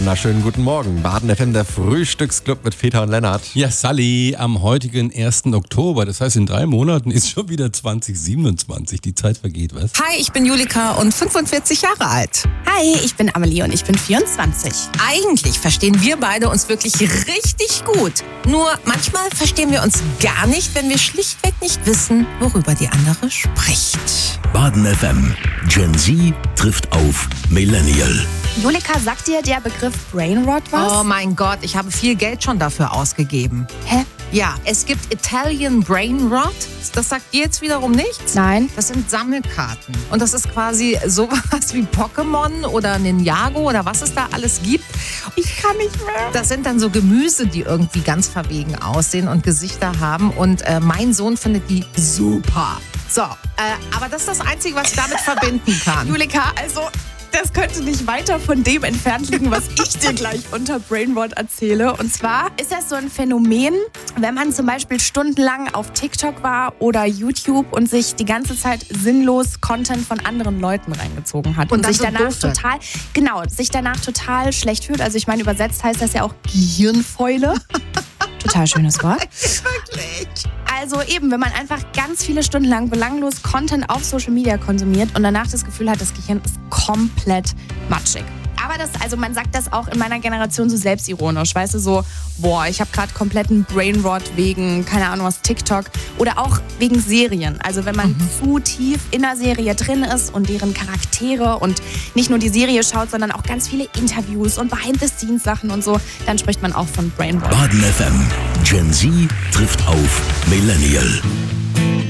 wunderschönen guten Morgen. Baden FM, der Frühstücksclub mit Peter und Lennart. Ja, Sally, am heutigen 1. Oktober, das heißt in 3 Monaten ist schon wieder 2027. Die Zeit vergeht, was? Hi, ich bin Julika und 45 Jahre alt. Hi, ich bin Amelie und ich bin 24. Eigentlich verstehen wir beide uns wirklich richtig gut. Nur manchmal verstehen wir uns gar nicht, wenn wir schlichtweg nicht wissen, worüber die andere spricht. Baden FM. Gen Z trifft auf Millennial. Julika, sagt dir der Begriff Brainrot was? Oh mein Gott, ich habe viel Geld schon dafür ausgegeben. Hä? Ja, es gibt Italian Brain Rot. Das sagt dir jetzt wiederum nichts? Nein. Das sind Sammelkarten. Und das ist quasi sowas wie Pokémon oder Ninjago oder was es da alles gibt. Ich kann nicht mehr. Das sind dann so Gemüse, die irgendwie ganz verwegen aussehen und Gesichter haben. Und mein Sohn findet die super. So, aber das ist das Einzige, was ich damit verbinden kann. Julika, also das könnte nicht weiter von dem entfernt liegen, was ich dir gleich unter Brainrot erzähle. Und zwar ist das so ein Phänomen, wenn man zum Beispiel stundenlang auf TikTok war oder YouTube und sich die ganze Zeit sinnlos Content von anderen Leuten reingezogen hat. Und sich so danach sich danach total schlecht fühlt. Also ich meine, übersetzt heißt das ja auch Gehirnfäule. Total schönes Wort. Wirklich? Also eben, wenn man einfach ganz viele Stunden lang belanglos Content auf Social Media konsumiert und danach das Gefühl hat, das Gehirn ist komplett matschig. Aber man sagt das auch in meiner Generation so selbstironisch, weißt du, so, boah, ich habe gerade kompletten Brainrot wegen, keine Ahnung was, TikTok oder auch wegen Serien. Also wenn man zu tief in der Serie drin ist und deren Charaktere und nicht nur die Serie schaut, sondern auch ganz viele Interviews und Behind-the-Scenes-Sachen und so, dann spricht man auch von Brainrot. Baden FM. Gen Z trifft auf Millennial.